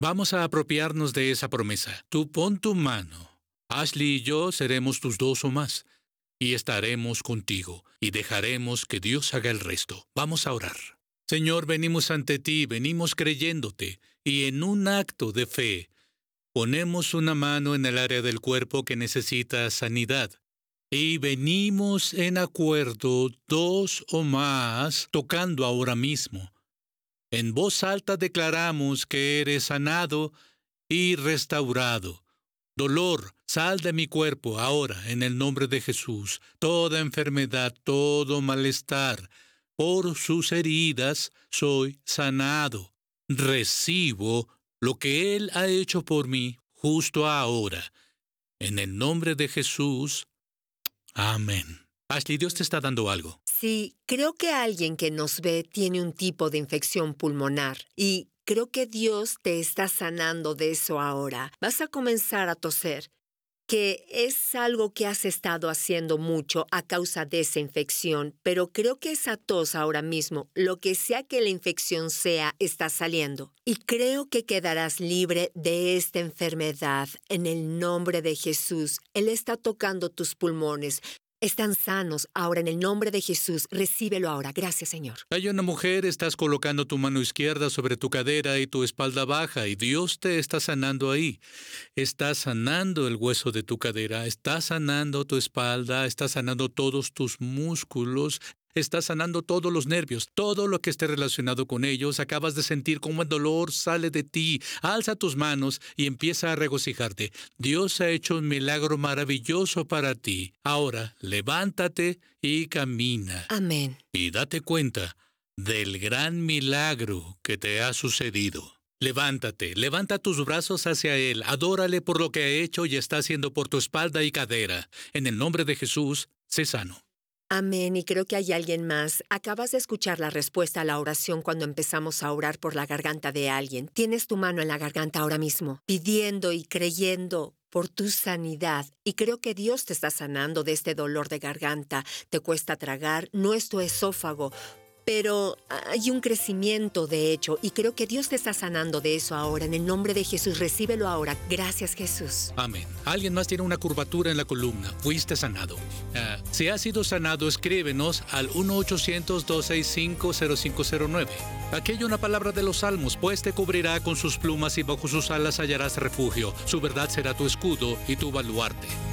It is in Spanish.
Vamos a apropiarnos de esa promesa. Tú pon tu mano. Ashley y yo seremos tus dos o más, y estaremos contigo, y dejaremos que Dios haga el resto. Vamos a orar. Señor, venimos ante ti, venimos creyéndote, y en un acto de fe, ponemos una mano en el área del cuerpo que necesita sanidad. Y venimos en acuerdo, dos o más, tocando ahora mismo. En voz alta declaramos que eres sanado y restaurado. Dolor, sal de mi cuerpo ahora, en el nombre de Jesús. Toda enfermedad, todo malestar, por sus heridas soy sanado. Recibo lo que Él ha hecho por mí justo ahora. En el nombre de Jesús. Amén. Ashley, Dios te está dando algo. Sí, creo que alguien que nos ve tiene un tipo de infección pulmonar y creo que Dios te está sanando de eso ahora. Vas a comenzar a toser, que es algo que has estado haciendo mucho a causa de esa infección, pero creo que esa tos ahora mismo, lo que sea que la infección sea, está saliendo. Y creo que quedarás libre de esta enfermedad en el nombre de Jesús. Él está tocando tus pulmones. Están sanos ahora en el nombre de Jesús. Recíbelo ahora. Gracias, Señor. Hay una mujer, estás colocando tu mano izquierda sobre tu cadera y tu espalda baja, y Dios te está sanando ahí. Está sanando el hueso de tu cadera, está sanando tu espalda, está sanando todos tus músculos, está sanando todos los nervios, todo lo que esté relacionado con ellos. Acabas de sentir cómo el dolor sale de ti. Alza tus manos y empieza a regocijarte. Dios ha hecho un milagro maravilloso para ti. Ahora, levántate y camina. Amén. Y date cuenta del gran milagro que te ha sucedido. Levántate, levanta tus brazos hacia Él, adórale por lo que ha hecho y está haciendo por tu espalda y cadera. En el nombre de Jesús, sé sano. Amén, y creo que hay alguien más. Acabas de escuchar la respuesta a la oración cuando empezamos a orar por la garganta de alguien. Tienes tu mano en la garganta ahora mismo, pidiendo y creyendo por tu sanidad. Y creo que Dios te está sanando de este dolor de garganta. Te cuesta tragar, no es tu esófago, pero hay un crecimiento, de hecho, y creo que Dios te está sanando de eso ahora. En el nombre de Jesús, recíbelo ahora. Gracias, Jesús. Amén. Alguien más tiene una curvatura en la columna. Fuiste sanado. Si has sido sanado, escríbenos al 1-800-265-0509. Aquí hay una palabra de los Salmos, pues te cubrirá con sus plumas y bajo sus alas hallarás refugio. Su verdad será tu escudo y tu baluarte.